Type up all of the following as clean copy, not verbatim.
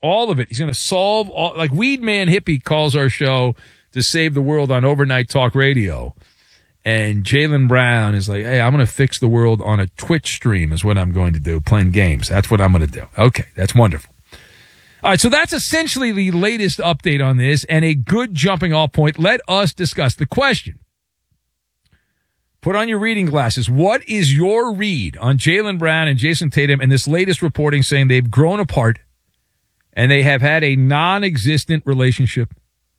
All of it. He's going to solve all, like Weed Man Hippie calls our show to save the world on overnight talk radio. And Jaylen Brown is like, hey, I'm going to fix the world on a Twitch stream is what I'm going to do, playing games. That's what I'm going to do. Okay, that's wonderful. All right, so that's essentially the latest update on this and a good jumping off point. Let us discuss the question. Put on your reading glasses. What is your read on Jaylen Brown and Jason Tatum and this latest reporting saying they've grown apart and they have had a non-existent relationship?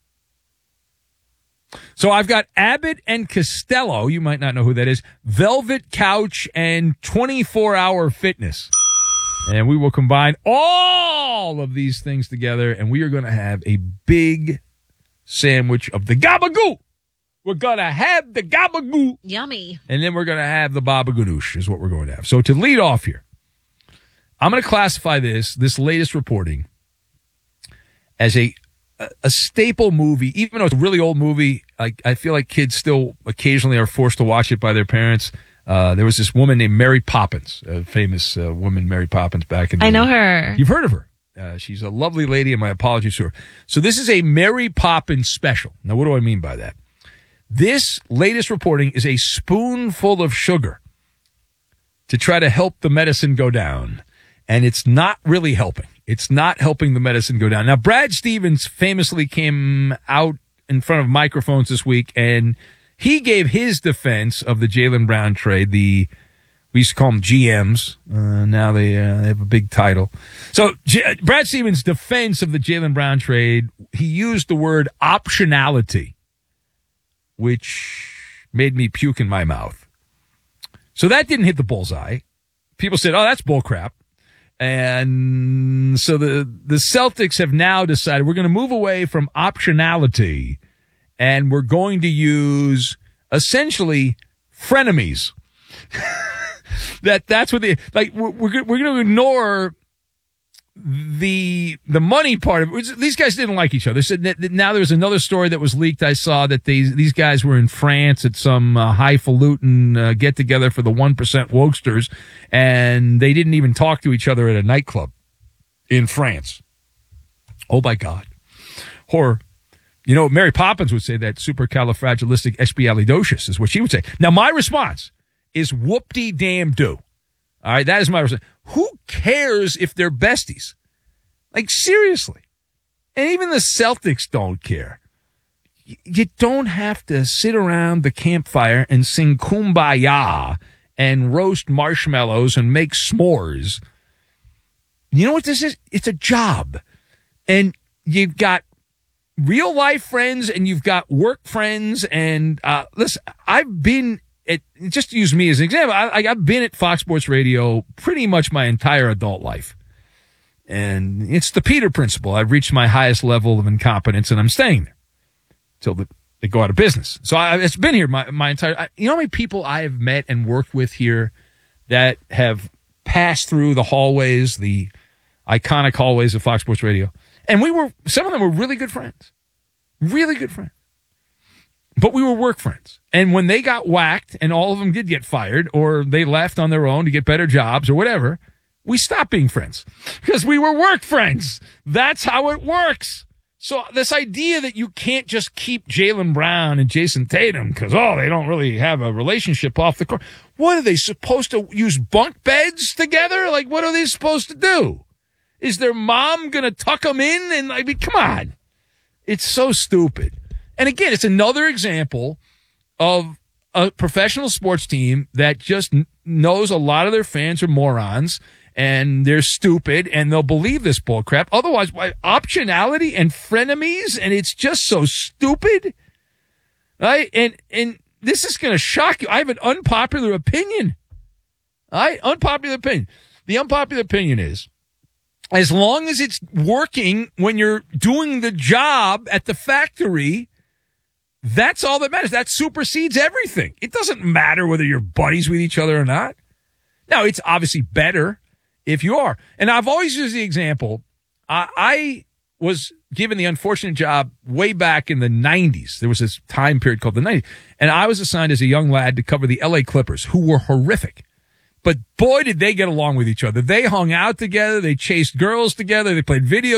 So I've got Abbott and Costello. You might not know who that is. Velvet Couch and 24-Hour Fitness. And we will combine all of these things together, and we are going to have a big sandwich of the gabagoo. We're going to have the gabagoo. Yummy. And then we're going to have the babaganoosh is what we're going to have. So to lead off here, I'm going to classify this latest reporting as a staple movie, even though it's a really old movie. I feel like kids still occasionally are forced to watch it by their parents. There was this woman named Mary Poppins, a famous woman, Mary Poppins, back in the I know her. You've heard of her. She's a lovely lady, and my apologies to her. So this is a Mary Poppins special. Now, what do I mean by that? This latest reporting is a spoonful of sugar to try to help the medicine go down, and it's not really helping. It's not helping the medicine go down. Now, Brad Stevens famously came out in front of microphones this week, and he gave his defense of the Jaylen Brown trade. We used to call them GMs. Now they have a big title. So Brad Stevens' defense of the Jaylen Brown trade, he used the word optionality, which made me puke in my mouth. So that didn't hit the bullseye. People said, oh, that's bullcrap. And so the Celtics have now decided we're going to move away from optionality and we're going to use essentially frenemies. That's what we're going to ignore the money part of it. These guys didn't like each other. They said that now there's another story that was leaked. I saw that these guys were in France at some highfalutin get together for the 1% wokesters, and they didn't even talk to each other at a nightclub in France. Oh my God, horror! You know, Mary Poppins would say that supercalifragilisticexpialidocious is what she would say. Now my response is whoop-de-damn-do. All right, that is my response. Who cares if they're besties? Like, seriously. And even the Celtics don't care. You don't have to sit around the campfire and sing Kumbaya and roast marshmallows and make s'mores. You know what this is? It's a job. And you've got real life friends and you've got work friends. And listen, I've been just to use me as an example, I've been at Fox Sports Radio pretty much my entire adult life. And it's the Peter principle. I've reached my highest level of incompetence, and I'm staying there until they go out of business. So it's been here my entire... You know how many people I have met and worked with here that have passed through the hallways, the iconic hallways of Fox Sports Radio? And some of them were really good friends. Really good friends. But we were work friends. And when they got whacked, and all of them did get fired, or they left on their own to get better jobs or whatever, we stopped being friends because we were work friends. That's how it works. So this idea that you can't just keep Jaylen Brown and Jason Tatum because, they don't really have a relationship off the court. What are they supposed to use bunk beds together? Like, what are they supposed to do? Is their mom going to tuck them in? And I mean, come on. It's so stupid. And again, it's another example of a professional sports team that just knows a lot of their fans are morons and they're stupid and they'll believe this bull crap. Otherwise, why optionality and frenemies? And it's just so stupid. Right? And this is going to shock you. I have an unpopular opinion. Unpopular opinion. The unpopular opinion is, as long as it's working when you're doing the job at the factory, that's all that matters. That supersedes everything. It doesn't matter whether you're buddies with each other or not. Now, it's obviously better if you are. And I've always used the example. I was given the unfortunate job way back in the 90s. There was this time period called the 90s. And I was assigned as a young lad to cover the LA Clippers, who were horrific. But boy, did they get along with each other. They hung out together. They chased girls together. They played video